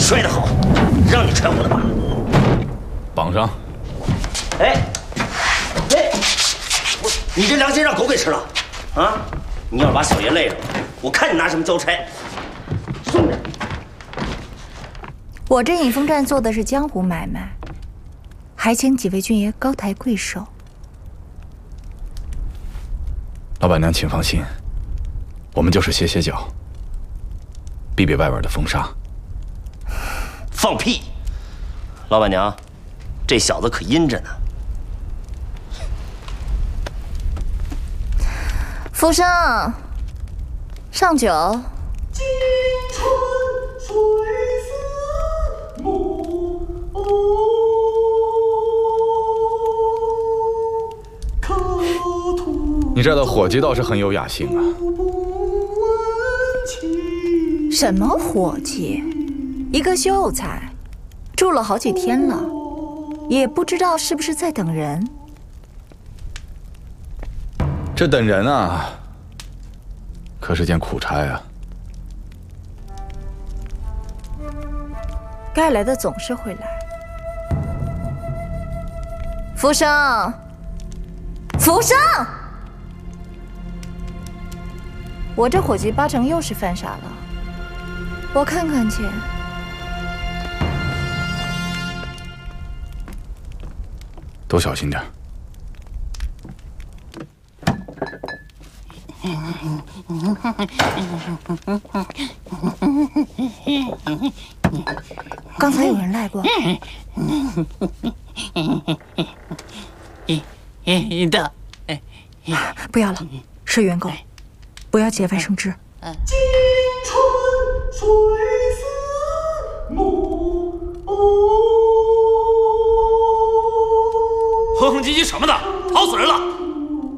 摔得好，让你踹我的马。 绑上。 哎，你这良心让狗给吃了啊！你要是把小爷累着，我看你拿什么交差。送着。 我这引风站做的是江湖买卖，还请几位郡爷高抬贵手。 老板娘，请放心，我们就是歇歇脚，避避外边的风沙。 放屁！老板娘，这小子可阴着呢。 福生，上酒。 今春水似梦，可图你这儿的伙计倒是很有雅兴啊。 什么伙计？一个秀才，住了好几天了，也不知道是不是在等人。 这等人啊，可是件苦差啊。 该来的总是会来。福生，福生！我这伙计八成又是犯傻了，我看看去。 都小心点。 刚才有人来过。 的， 不要了，是原狗，不要节外生枝。 今春水似梦。 哼哼唧唧什么的，吵死人了！